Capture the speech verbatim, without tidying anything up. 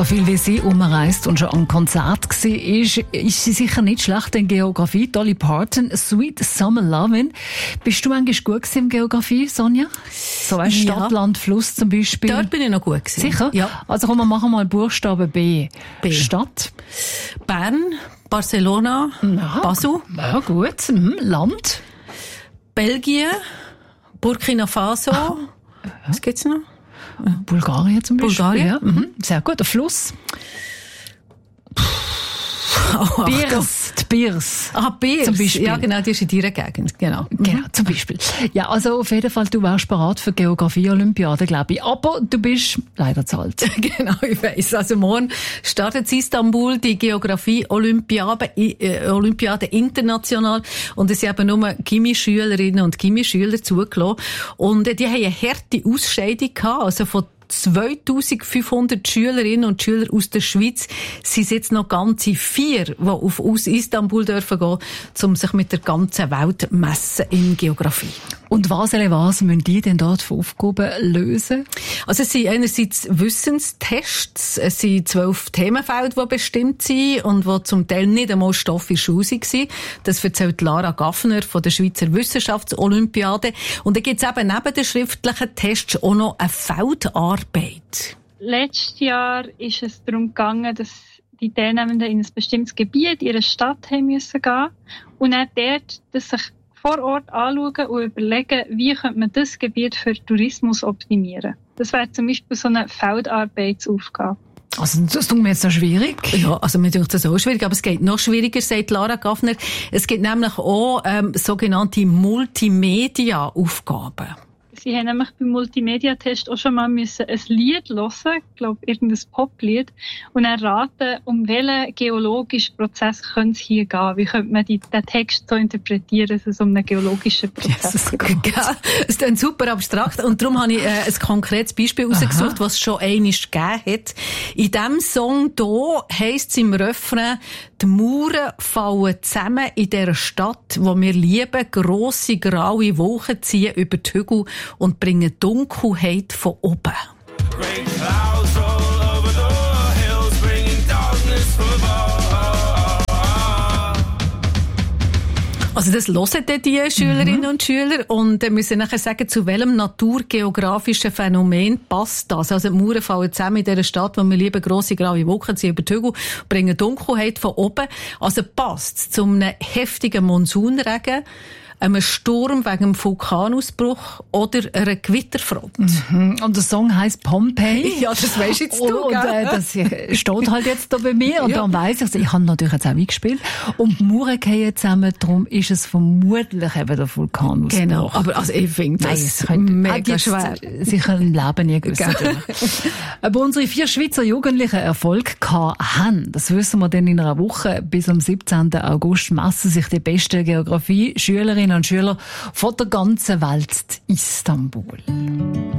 So viel wie sie umreist und schon am Konzert war, ist, ist sie sicher nicht schlecht in Geografie. Dolly Parton, Sweet Summer Lovin'. Bist du eigentlich gut in Geografie, Sonja? So ein Ja. Stadt, Land, Fluss zum Beispiel. Dort bin ich noch gut gewesen. Sicher? Ja. Also komm, wir machen mal Buchstaben B. B. Stadt. Bern, Barcelona, Ja. Basel, Ja, gut. Mhm. Land. Belgien, Burkina Faso. Was gibt's noch? Bulgarien zum Beispiel. Bulgarien? Ja. Mhm. Sehr gut. Der Fluss. Oh, Biers. Die Biers. Ah, Biers. Zum Beispiel. Ja, genau, die ist in deiner Gegend. Genau. Genau, zum Beispiel. Ja, also auf jeden Fall, du wärst bereit für Geografie-Olympiade, glaube ich. Aber du bist leider zu alt. Genau, ich weiss. Also morgen startet in Istanbul die Geografie-Olympiade äh, Olympiade international. Und es sind eben nur Gimmi-Schülerinnen und Gimmi-Schüler zugelassen. Und äh, die haben eine harte Ausscheidung gehabt. Also von zweitausendfünfhundert Schülerinnen und Schüler aus der Schweiz sind jetzt noch ganze vier, die auf, aus Istanbul dürfen gehen, um sich mit der ganzen Welt messen in Geografie. Und was, alle was, müssen die denn dort für Aufgaben lösen? Also es sind einerseits Wissenstests, es sind zwölf Themenfelder, die bestimmt sind und die zum Teil nicht einmal Stoff in der Schule waren. Das erzählt Lara Gaffner von der Schweizer Wissenschaftsolympiade. Und dann gibt es eben neben den schriftlichen Tests auch noch eine Feldarbeit. Letztes Jahr ist es darum gegangen, dass die Teilnehmenden in ein bestimmtes Gebiet, in ihre Stadt haben müssen gehen und dann dort das sich vor Ort anschauen und überlegen, wie könnte man das Gebiet für Tourismus optimieren. Das wäre zum Beispiel so eine Feldarbeitsaufgabe. Also, das tut mir jetzt noch schwierig. Ja, also mir denkt das auch schwierig, aber es geht noch schwieriger, sagt Lara Gaffner. Es gibt nämlich auch ähm, sogenannte Multimedia-Aufgaben. Sie haben nämlich beim Multimedia-Test auch schon mal müssen ein Lied hören, ich glaube irgendein Poplied, und erraten, um welchen geologischen Prozess könnte es hier gehen. Wie könnte man die, den Text so interpretieren, dass es um einen geologischen Prozess geht. Das ist dann super abstrakt und darum habe ich äh, ein konkretes Beispiel rausgesucht, was es schon einmal gegeben hat. In diesem Song hier heisst es im Refrain, die Mauern fallen zusammen in dieser Stadt, die wir lieben, grosse graue Wolken ziehen über die Hügel und bringen Dunkelheit von oben. Great clouds roll over the hills, bringing darkness from above. Also das hören dann die Schülerinnen und Schüler und äh, müssen nachher sagen, zu welchem naturgeografischen Phänomen passt das. Also die Mauern fallen zusammen in dieser Stadt, wo wir lieben, grosse graue Wolken ziehen über die Hügel, bringen Dunkelheit von oben. Also passt es zu einem heftigen Monsunregen, einem Sturm wegen einem Vulkanausbruch oder einer Gewitterfront. Mhm. Und der Song heisst Pompeii. Ja, das weisst jetzt du, Und äh, gell? das steht halt jetzt da bei mir. Und Ja. dann weiss ich, also ich habe natürlich jetzt auch eingespielt. Und die Mauern fallen zusammen, darum ist es vermutlich eben der Vulkanausbruch. Genau, aber also ich finde Nein, das es könnte mega hat jetzt schwer. sicher im Leben nie gewusst. Gell? Aber unsere vier Schweizer Jugendlichen Erfolg haben, das wissen wir dann in einer Woche. Bis am siebzehnten August messen sich die besten Geografie-Schülerinnen und Schüler von der ganzen Welt in Istanbul.